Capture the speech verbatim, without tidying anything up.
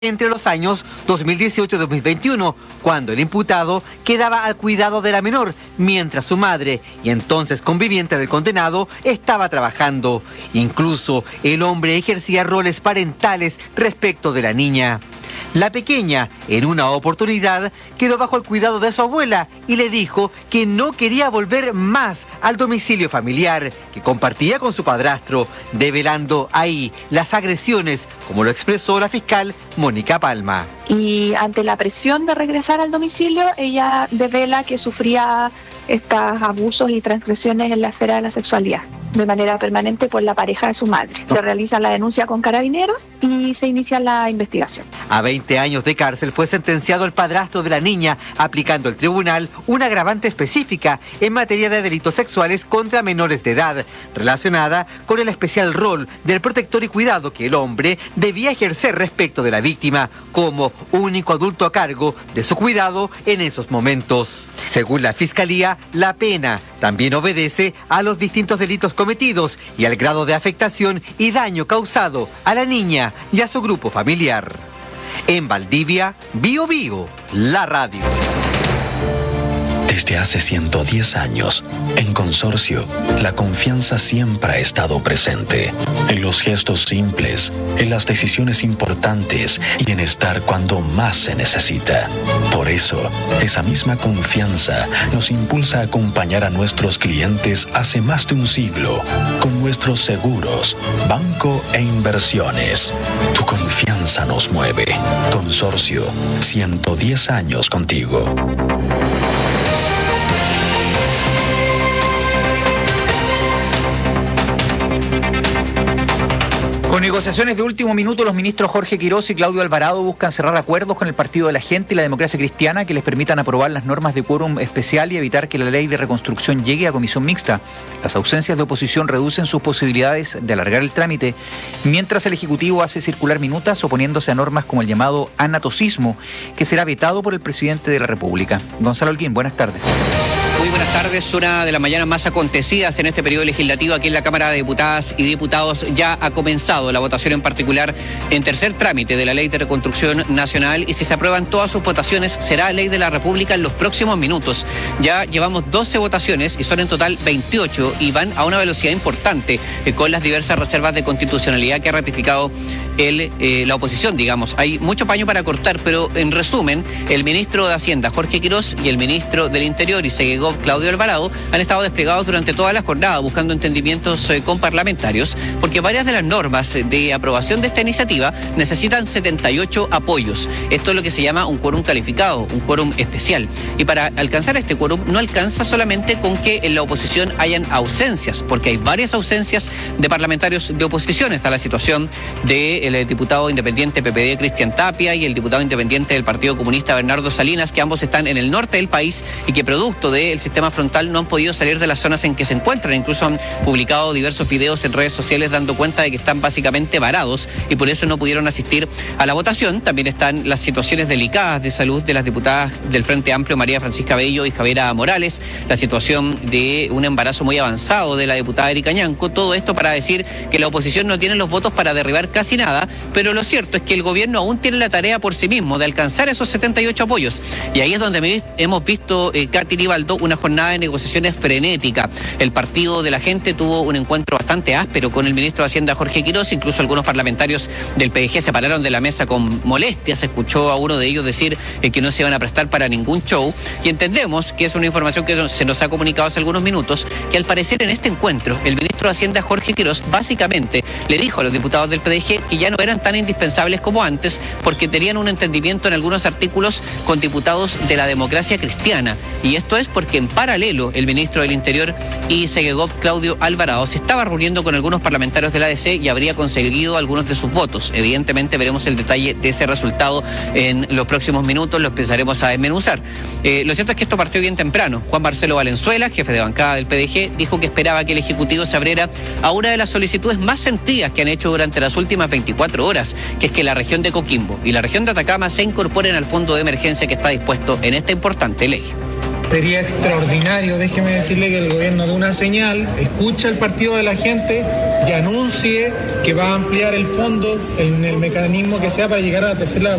entre los años dos mil dieciocho y dos mil veintiuno, cuando el imputado quedaba al cuidado de la menor, mientras su madre, y entonces conviviente del condenado, estaba trabajando. Incluso el hombre ejercía roles parentales respecto de la niña. La pequeña, en una oportunidad, quedó bajo el cuidado de su abuela y le dijo que no quería volver más al domicilio familiar que compartía con su padrastro, develando ahí las agresiones, como lo expresó la fiscal Mónica Palma. Y ante la presión de regresar al domicilio, ella devela que sufría estos abusos y transgresiones en la esfera de la sexualidad de manera permanente por la pareja de su madre. Se realiza la denuncia con Carabineros y se inicia la investigación. A veinte años de cárcel fue sentenciado el padrastro de la niña, aplicando el tribunal una agravante específica en materia de delitos sexuales contra menores de edad, relacionada con el especial rol del protector y cuidado que el hombre debía ejercer respecto de la víctima, como único adulto a cargo de su cuidado en esos momentos. Según la Fiscalía, la pena también obedece a los distintos delitos cometidos y al grado de afectación y daño causado a la niña y a su grupo familiar. En Valdivia, Bío Bío, la radio. Desde hace ciento diez años, en Consorcio, la confianza siempre ha estado presente. En los gestos simples, en las decisiones importantes y en estar cuando más se necesita. Por eso, esa misma confianza nos impulsa a acompañar a nuestros clientes hace más de un siglo con nuestros seguros, banco e inversiones. Tu confianza nos mueve. Consorcio, ciento diez años contigo. Con negociaciones de último minuto, los ministros Jorge Quirós y Claudio Alvarado buscan cerrar acuerdos con el Partido de la Gente y la Democracia Cristiana que les permitan aprobar las normas de quórum especial y evitar que la ley de reconstrucción llegue a comisión mixta. Las ausencias de oposición reducen sus posibilidades de alargar el trámite, mientras el Ejecutivo hace circular minutas oponiéndose a normas como el llamado anatocismo, que será vetado por el presidente de la República. Gonzalo Holguín, buenas tardes. Muy buenas tardes. Una de las mañanas más acontecidas en este periodo legislativo aquí en la Cámara de Diputadas y Diputados. Ya ha comenzado la votación en particular en tercer trámite de la Ley de Reconstrucción Nacional y si se aprueban todas sus votaciones será Ley de la República en los próximos minutos. Ya llevamos doce votaciones y son en total veintiocho y van a una velocidad importante eh, con las diversas reservas de constitucionalidad que ha ratificado el, eh, la oposición, digamos. Hay mucho paño para cortar, pero en resumen, el ministro de Hacienda, Jorge Quirós, y el ministro del Interior, y Segegov, Claudio Alvarado, han estado desplegados durante toda la jornada buscando entendimientos eh, con parlamentarios, porque varias de las normas de aprobación de esta iniciativa necesitan setenta y ocho apoyos. Esto es lo que se llama un quórum calificado, un quórum especial. Y para alcanzar este quórum no alcanza solamente con que en la oposición hayan ausencias, porque hay varias ausencias de parlamentarios de oposición. Está la situación del diputado independiente P P D Cristian Tapia y el diputado independiente del Partido Comunista Bernardo Salinas, que ambos están en el norte del país y que producto del sistema frontal no han podido salir de las zonas en que se encuentran. Incluso han publicado diversos videos en redes sociales dando cuenta de que están básicamente varados y por eso no pudieron asistir a la votación. También están las situaciones delicadas de salud de las diputadas del Frente Amplio, María Francisca Bello y Javiera Morales, la situación de un embarazo muy avanzado de la diputada Erika Ñanco. Todo esto para decir que la oposición no tiene los votos para derribar casi nada, pero lo cierto es que el gobierno aún tiene la tarea por sí mismo de alcanzar esos setenta y ocho apoyos. Y ahí es donde hemos visto, eh, Katy Ribaldo, una jornada de negociaciones frenética. El Partido de la Gente tuvo un encuentro bastante áspero con el ministro de Hacienda, Jorge Quirós. Incluso algunos parlamentarios del P D G se pararon de la mesa con molestia. Se escuchó a uno de ellos decir eh, que no se iban a prestar para ningún show. Y entendemos que es una información que se nos ha comunicado hace algunos minutos, que al parecer en este encuentro el ministro de Hacienda, Jorge Quirós, básicamente le dijo a los diputados del P D G que ya no eran tan indispensables como antes porque tenían un entendimiento en algunos artículos con diputados de la Democracia Cristiana. Y esto es porque en paralelo el ministro del Interior y Segegov, Claudio Alvarado, se estaba reuniendo con algunos parlamentarios de la A D C y habría conseguido algunos de sus votos. Evidentemente veremos el detalle de ese resultado en los próximos minutos, lo empezaremos a desmenuzar. Eh, lo cierto es que esto partió bien temprano. Juan Marcelo Valenzuela, jefe de bancada del P D G, dijo que esperaba que el Ejecutivo se abriera a una de las solicitudes más sentidas que han hecho durante las últimas veinticuatro horas, que es que la región de Coquimbo y la región de Atacama se incorporen al fondo de emergencia que está dispuesto en esta importante ley. Sería extraordinario, déjeme decirle, que el gobierno dé una señal, escuche al partido de la gente y anuncie que va a ampliar el fondo en el mecanismo que sea para llegar a la tercera